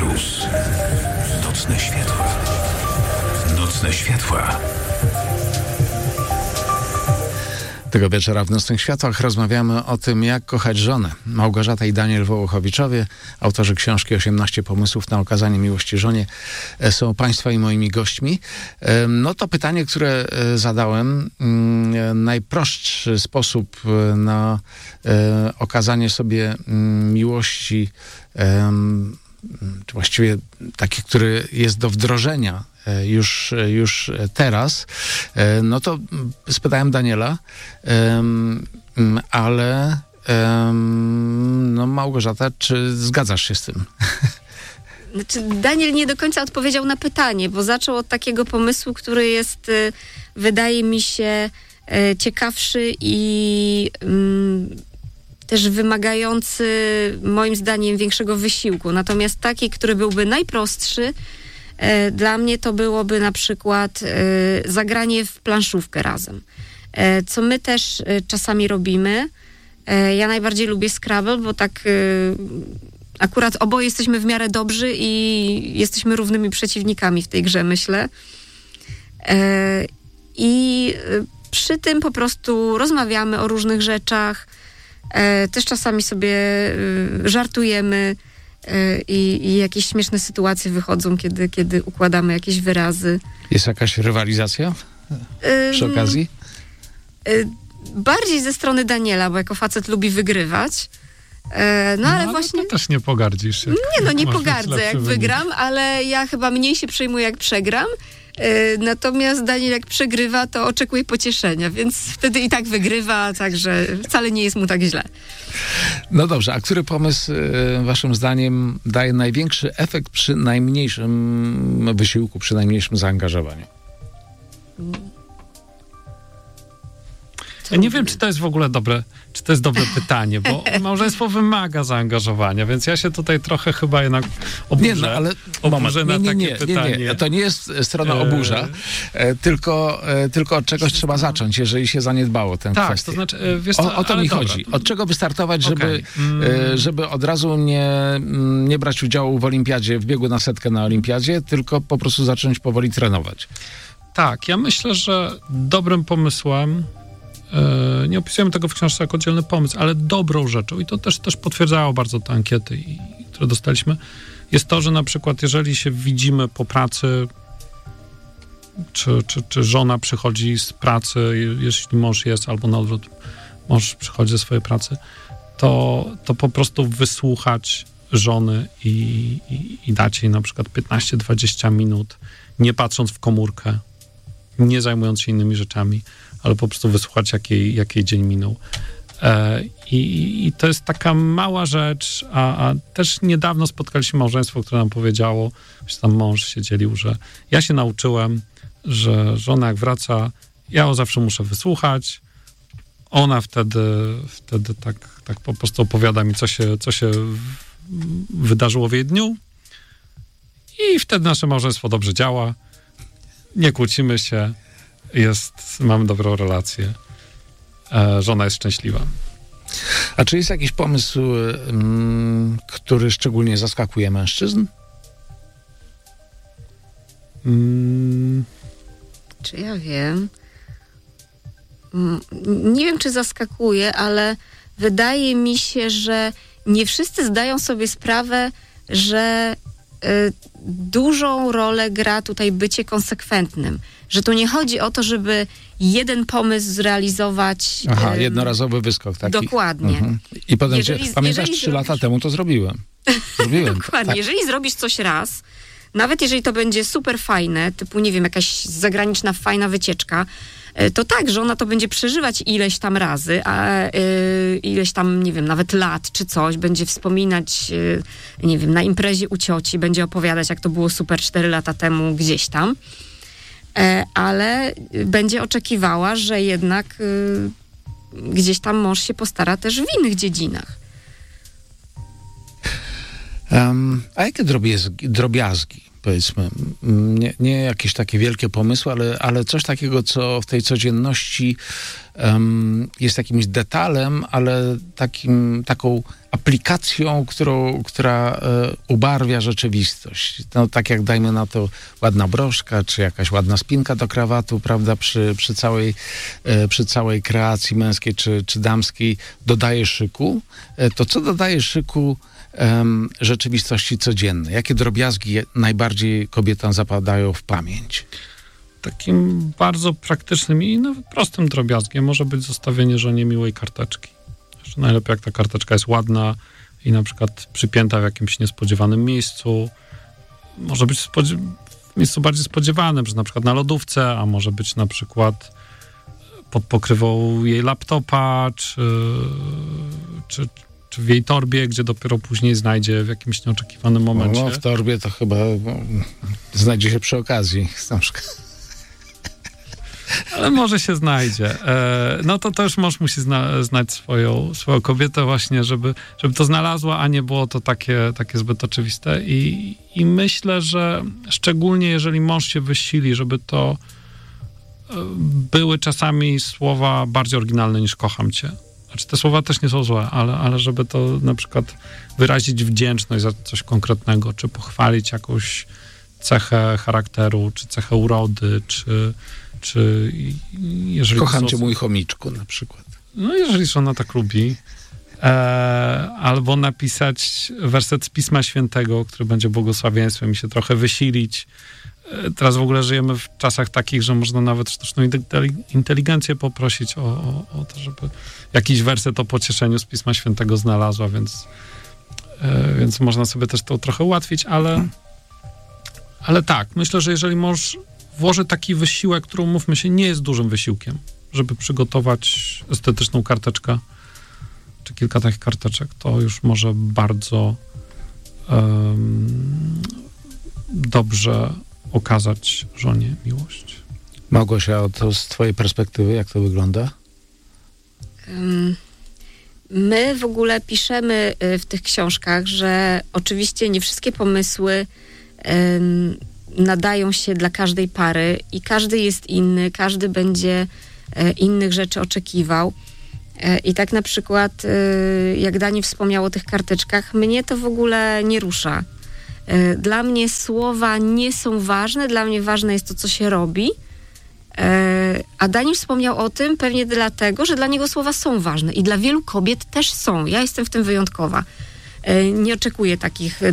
Plus. Nocne światła. Nocne światła. Tego wieczora w Nocnych Światłach rozmawiamy o tym, jak kochać żonę. Małgorzata i Daniel Wołochowiczowie, autorzy książki 18 pomysłów na okazanie miłości żonie, są Państwa i moimi gośćmi. No to pytanie, które zadałem, najprostszy sposób na okazanie sobie miłości, czy właściwie taki, który jest do wdrożenia już teraz, no to spytałem Daniela, ale no Małgorzata, czy zgadzasz się z tym? Znaczy, Daniel nie do końca odpowiedział na pytanie, bo zaczął od takiego pomysłu, który jest, wydaje mi się, ciekawszy i też wymagający, moim zdaniem, większego wysiłku. Natomiast taki, który byłby najprostszy, dla mnie to byłoby na przykład zagranie w planszówkę razem. Co my też czasami robimy. Ja najbardziej lubię Scrabble, bo tak akurat oboje jesteśmy w miarę dobrzy i jesteśmy równymi przeciwnikami w tej grze, myślę. I przy tym po prostu rozmawiamy o różnych rzeczach. Też czasami sobie żartujemy i jakieś śmieszne sytuacje wychodzą, kiedy układamy jakieś wyrazy. Jest jakaś rywalizacja przy okazji? Bardziej ze strony Daniela, bo jako facet lubi wygrywać. No ale właśnie... To też nie pogardzisz. Nie pogardzę, jak wygram, ale ja chyba mniej się przejmuję, jak przegram. Natomiast Daniel, jak przegrywa, to oczekuje pocieszenia, więc wtedy i tak wygrywa, także wcale nie jest mu tak źle. No dobrze, a który pomysł waszym zdaniem daje największy efekt przy najmniejszym wysiłku, przy najmniejszym zaangażowaniu? Ja nie wiem, czy to jest w ogóle dobre pytanie, bo małżeństwo wymaga zaangażowania, więc ja się tutaj trochę chyba jednak oburzę. Nie, no, ale oburzę na takie pytanie. Nie. To nie jest strona oburza, tylko od czegoś trzeba zacząć, jeżeli się zaniedbało tę kwestię. Tak, to znaczy, wiesz co, o to mi chodzi. Od czego wystartować, żeby od razu nie brać udziału w olimpiadzie, w biegu na setkę na olimpiadzie, tylko po prostu zacząć powoli trenować. Tak, ja myślę, że dobrym pomysłem, nie opisujemy tego w książce jako oddzielny pomysł, ale dobrą rzeczą, i to też potwierdzało bardzo te ankiety, które dostaliśmy, jest to, że na przykład jeżeli się widzimy po pracy, czy żona przychodzi z pracy, jeśli mąż jest, albo na odwrót, mąż przychodzi ze swojej pracy, to po prostu wysłuchać żony i dać jej na przykład 15-20 minut, nie patrząc w komórkę, nie zajmując się innymi rzeczami, ale po prostu wysłuchać, jak jej dzień minął. I to jest taka mała rzecz, a też niedawno spotkaliśmy małżeństwo, które nam powiedziało, że tam mąż się dzielił, że ja się nauczyłem, że żona jak wraca, ja ją zawsze muszę wysłuchać, ona wtedy tak po prostu opowiada mi, co się wydarzyło w jej dniu i wtedy nasze małżeństwo dobrze działa, nie kłócimy się, mamy dobrą relację, żona jest szczęśliwa. A czy jest jakiś pomysł, który szczególnie zaskakuje mężczyzn? Czy ja wiem? Nie wiem, czy zaskakuje, ale wydaje mi się, że nie wszyscy zdają sobie sprawę, że dużą rolę gra tutaj bycie konsekwentnym. Że tu nie chodzi o to, żeby jeden pomysł zrealizować. Jednorazowy wyskok taki. Dokładnie. I potem, pamiętasz, 3 lata temu to zrobiłem. Dokładnie. Tak. Jeżeli zrobisz coś raz, nawet jeżeli to będzie super fajne, typu, nie wiem, jakaś zagraniczna fajna wycieczka, to tak, że ona to będzie przeżywać ileś tam razy, a ileś tam, nie wiem, nawet lat czy coś, będzie wspominać, nie wiem, na imprezie u cioci, będzie opowiadać, jak to było super 4 lata temu gdzieś tam, ale będzie oczekiwała, że jednak gdzieś tam mąż się postara też w innych dziedzinach. A jakie drobiazgi, powiedzmy, nie jakieś takie wielkie pomysły, ale coś takiego, co w tej codzienności jest jakimś detalem, ale taką aplikacją, która ubarwia rzeczywistość. No, tak jak dajmy na to ładna broszka, czy jakaś ładna spinka do krawatu, prawda, przy całej kreacji męskiej czy damskiej dodaje szyku. To co dodaje szyku rzeczywistości codziennej? Jakie drobiazgi najbardziej kobietom zapadają w pamięć? Takim bardzo praktycznym i nawet prostym drobiazgiem może być zostawienie żonie miłej karteczki. Jeszcze najlepiej, jak ta karteczka jest ładna i na przykład przypięta w jakimś niespodziewanym miejscu. Może być w miejscu bardziej spodziewanym, że na przykład na lodówce, a może być na przykład pod pokrywą jej laptopa, czy w jej torbie, gdzie dopiero później znajdzie w jakimś nieoczekiwanym momencie. No, w torbie to chyba znajdzie się przy okazji. Ale może się znajdzie. No to też mąż musi znać swoją kobietę właśnie, żeby to znalazła, a nie było to takie zbyt oczywiste. I myślę, że szczególnie jeżeli mąż się wysili, żeby to były czasami słowa bardziej oryginalne niż kocham cię. Znaczy te słowa też nie są złe, ale żeby to na przykład wyrazić wdzięczność za coś konkretnego, czy pochwalić jakąś cechę charakteru, czy cechę urody, czy jeżeli... Kocham cię, mój chomiczku, na przykład. No jeżeli żona tak lubi. Albo napisać werset z Pisma Świętego, który będzie błogosławieństwem i się trochę wysilić. Teraz w ogóle żyjemy w czasach takich, że można nawet sztuczną inteligencję poprosić o to, żeby jakiś werset o pocieszeniu z Pisma Świętego znalazła, więc można sobie też to trochę ułatwić, ale tak, myślę, że jeżeli mąż włoży taki wysiłek, który, umówmy się, nie jest dużym wysiłkiem, żeby przygotować estetyczną karteczkę, czy kilka takich karteczek, to już może bardzo dobrze okazać żonie miłość. Małgosia, to z twojej perspektywy, jak to wygląda? My w ogóle piszemy w tych książkach, że oczywiście nie wszystkie pomysły nadają się dla każdej pary i każdy jest inny, każdy będzie innych rzeczy oczekiwał. I tak na przykład, jak Dani wspomniał o tych karteczkach, mnie to w ogóle nie rusza. Dla mnie słowa nie są ważne, dla mnie ważne jest to, co się robi. A Dani wspomniał o tym pewnie dlatego, że dla niego słowa są ważne i dla wielu kobiet też są. Ja jestem w tym wyjątkowa. Nie oczekuję takich